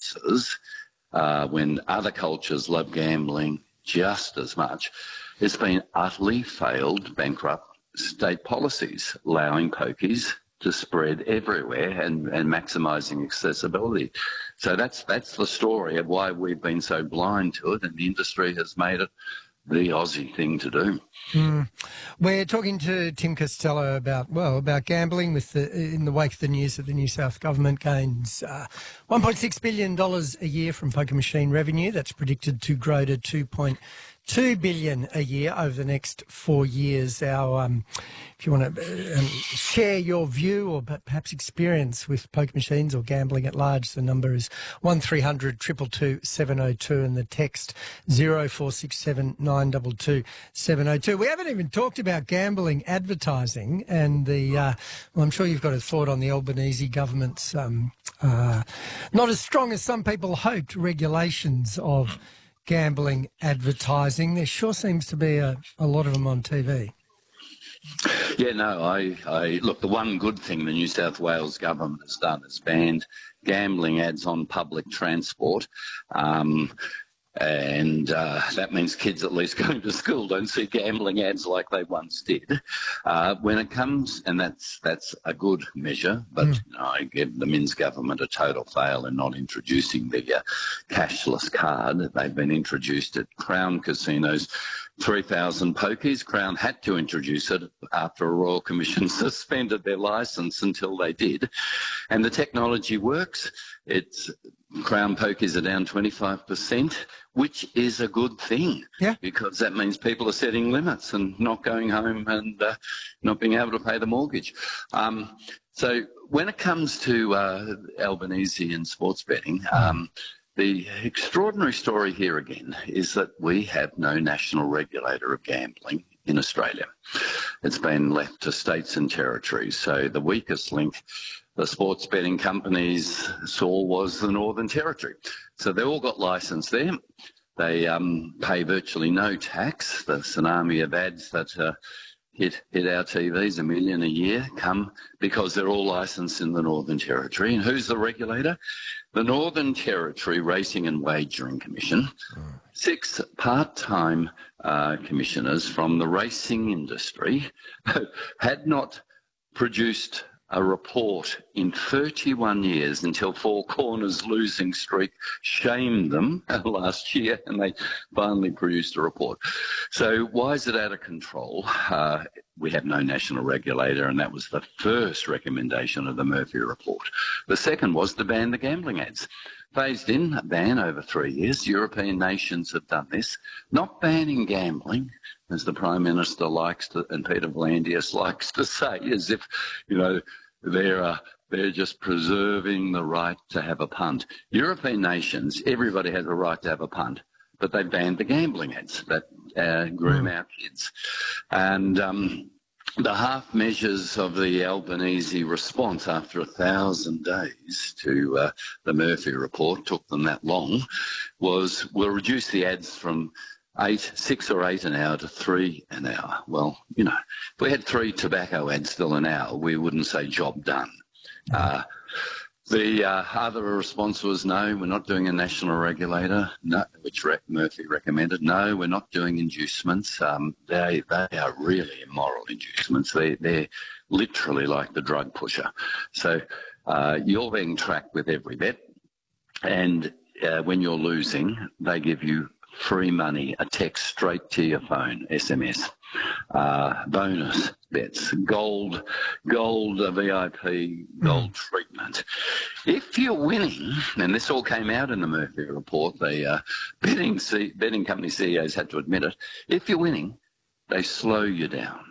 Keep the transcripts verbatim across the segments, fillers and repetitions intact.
provinces, uh, when other cultures love gambling just as much, it's been utterly failed, bankrupt state policies, allowing pokies to spread everywhere and, and maximising accessibility. So that's that's the story of why we've been so blind to it, and the industry has made it the Aussie thing to do. Mm. We're talking to Tim Costello about, well, about gambling with the, in the wake of the news that the New South Government gains uh, one point six billion dollars a year from poker machine revenue. That's predicted to grow to two point two billion dollars a year over the next four years. Our, um, if you want to um, share your view or perhaps experience with poker machines or gambling at large, the number is one three hundred two two two seven oh two and the text zero four six seven nine two two seven oh two. We haven't even talked about gambling advertising and the, uh, well, I'm sure you've got a thought on the Albanese government's um, uh, not as strong as some people hoped regulations of gambling advertising. There sure seems to be a, a lot of them on T V. Yeah, no, I, I look, the one good thing the New South Wales government has done is banned gambling ads on public transport. Um, and uh, that means kids at least going to school don't see gambling ads like they once did. Uh, when it comes, and that's that's a good measure, but mm. you know, I give the Minns government a total fail in not introducing the uh, cashless card. They've been introduced at Crown casinos, three thousand pokies. Crown had to introduce it after a Royal Commission suspended their licence until they did. And the technology works. It's Crown pokies are down twenty-five percent, which is a good thing, yeah, because that means people are setting limits and not going home and uh, not being able to pay the mortgage. Um, so when it comes to uh, Albanese and sports betting, um, the extraordinary story here again is that we have no national regulator of gambling in Australia. It's been left to states and territories. So the weakest link the sports betting companies saw was the Northern Territory. So they all got licensed there. They um, pay virtually no tax. The tsunami of ads that uh, hit, hit our T Vs, a million a year, come because they're all licensed in the Northern Territory. And who's the regulator? The Northern Territory Racing and Wagering Commission. Six part-time uh, commissioners from the racing industry had not produced a report in thirty-one years until Four Corners' losing streak shamed them last year, and they finally produced a report. So why is it out of control? Uh, we have no national regulator, and that was the first recommendation of the Murphy report. The second was to ban the gambling ads. Phased in, a ban over three years. European nations have done this, not banning gambling, as the Prime Minister likes to, and Peter V'landys likes to say, as if, you know, they're, uh, they're just preserving the right to have a punt. European nations, everybody has a right to have a punt, but they banned the gambling ads that uh, groom our kids. And um, the half measures of the Albanese response after a thousand days to uh, the Murphy report, took them that long, was we'll reduce the ads from eight, six or eight an hour to three an hour. Well, you know, if we had three tobacco ads still an hour, we wouldn't say job done. Uh, the uh, other response was no, we're not doing a national regulator, no, which Re- Murphy recommended. No, we're not doing inducements. Um, they they are really immoral inducements. They, they're literally like the drug pusher. So uh, you're being tracked with every bet, and uh, when you're losing, they give you free money, a text straight to your phone, S M S, uh, bonus bets, gold, gold uh, V I P, gold mm. treatment. If you're winning, and this all came out in the Murphy report, the uh, betting, C- betting company C E Os had to admit it, if you're winning, they slow you down.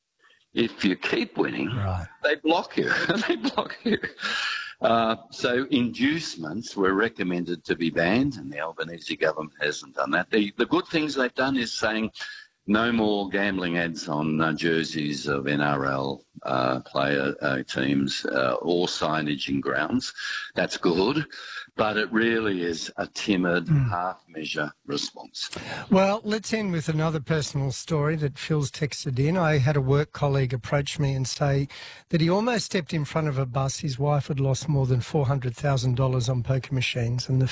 If you keep winning, right. they block you. they block you. Uh, so inducements were recommended to be banned, and the Albanese government hasn't done that. The, the good things they've done is saying no more gambling ads on uh, jerseys of N R L uh, player uh, teams uh, or signage in grounds. That's good, but it really is a timid mm. half-measure response. Well, let's end with another personal story that Phil's texted in. I had a work colleague approach me and say that he almost stepped in front of a bus. His wife had lost more than four hundred thousand dollars on poker machines, and the